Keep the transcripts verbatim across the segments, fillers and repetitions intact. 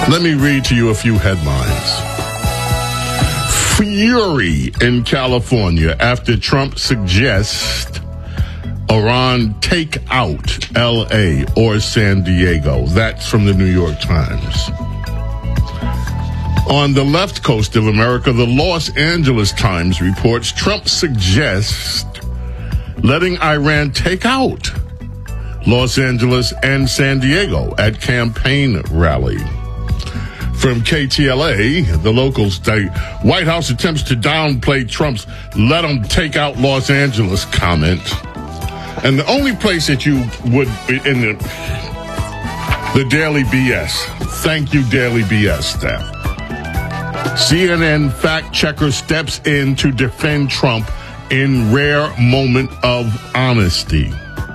Let me read to you a few headlines. Fury in California after Trump suggests Iran take out L A or San Diego. That's from the New York Times. On the left coast of America, the Los Angeles Times reports Trump suggests letting Iran take out Los Angeles and San Diego at campaign rally. From K T L A, the locals state, White House attempts to downplay Trump's let them take out Los Angeles comment. And the only place that you would, in the, the Daily B S, thank you Daily B S staff. C N N fact checker steps in to defend Trump in rare moment of honesty.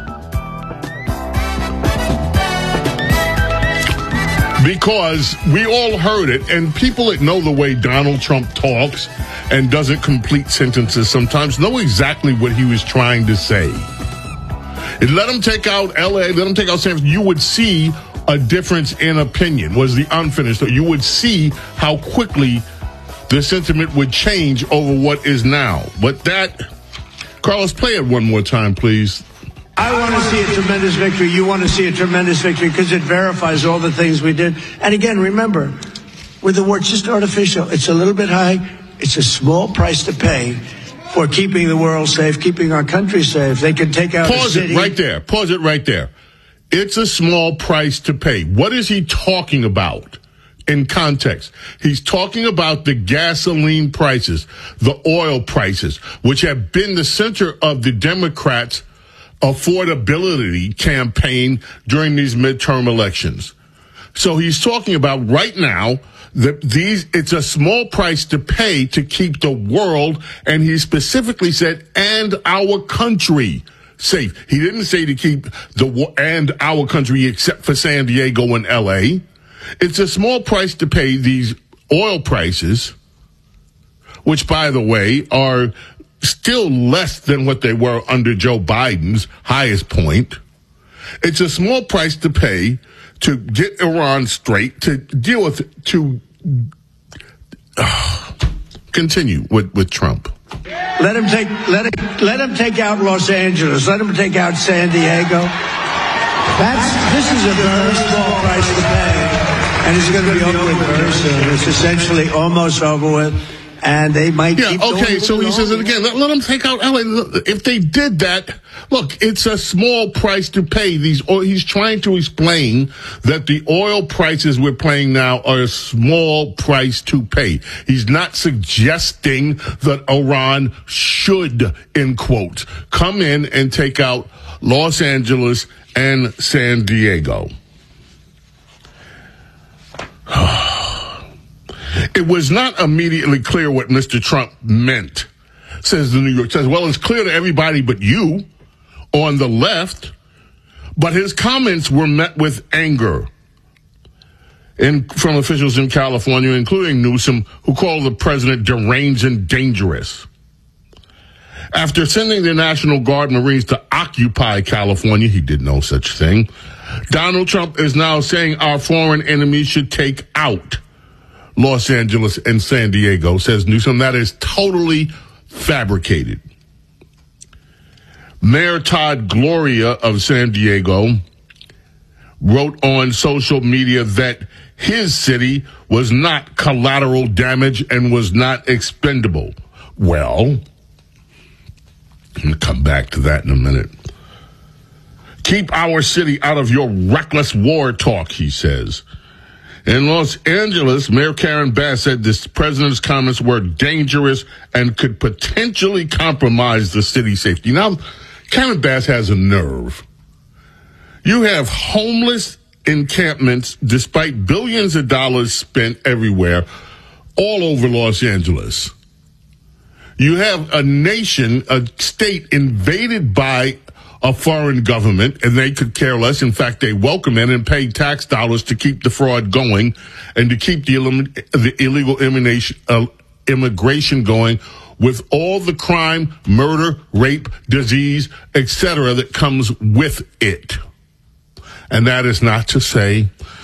Because we all heard it, and people that know the way Donald Trump talks and doesn't complete sentences sometimes know exactly what he was trying to say. And let him take out L A, let him take out San Francisco. You would see a difference in opinion, was the unfinished. You would see how quickly the sentiment would change over what is now. But that, Carlos, play it one more time, please. I want to see a tremendous victory. You want to see a tremendous victory because it verifies all the things we did. And again, remember, with the word just artificial, it's a little bit high. It's a small price to pay for keeping the world safe, keeping our country safe. They can take out Pause a city. it right there. Pause it right there. It's a small price to pay. What is he talking about in context? He's talking about the gasoline prices, the oil prices, which have been the center of the Democrats' affordability campaign during these midterm elections. So he's talking about right now that these, it's a small price to pay to keep the world, and he specifically said, and our country safe. He didn't say to keep the, and our country except for San Diego and L A. It's a small price to pay, these oil prices, which, by the way, are still less than what they were under Joe Biden's highest point. It's a small price to pay to get Iran straight, to deal with, to uh, continue with, with Trump. Let him take, let him, let him take out Los Angeles. Let him take out San Diego. That's, this is a very small price to pay. And it's going to be over with very soon. It's essentially almost over with. And they might yeah, keep okay, so he says it again. Let, let them take out L A. If they did that, look, it's a small price to pay. These, or he's trying to explain that the oil prices we're paying now are a small price to pay. He's not suggesting that Iran should, in quotes, come in and take out Los Angeles and San Diego. It was not immediately clear what Mister Trump meant, says the New York Times. Well, it's clear to everybody but you on the left, but his comments were met with anger in, from officials in California, including Newsom, who called the president deranged and dangerous. After sending the National Guard Marines to occupy California, he did no such thing, Donald Trump is now saying our foreign enemies should take out Los Angeles and San Diego, says Newsom. That is totally fabricated. Mayor Todd Gloria of San Diego wrote on social media that his city was not collateral damage and was not expendable. Well, I'm going to come back to that in a minute. Keep our city out of your reckless war talk, he says. In Los Angeles, Mayor Karen Bass said this president's comments were dangerous and could potentially compromise the city's safety. Now, Karen Bass has a nerve. You have homeless encampments, despite billions of dollars spent everywhere, all over Los Angeles. You have a nation, a state invaded by a foreign government, and they could care less. In fact, they welcome it and pay tax dollars to keep the fraud going and to keep the, elim- the illegal immigration, uh, immigration going with all the crime, murder, rape, disease, et cetera that comes with it. And that is not to say